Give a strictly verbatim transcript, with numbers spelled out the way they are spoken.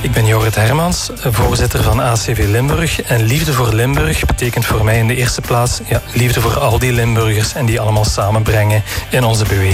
Ik ben Jorrit Hermans, voorzitter van A C V Limburg. En Liefde voor Limburg betekent voor mij in de eerste plaats ja, liefde voor al die Limburgers en die allemaal samenbrengen in onze beweging.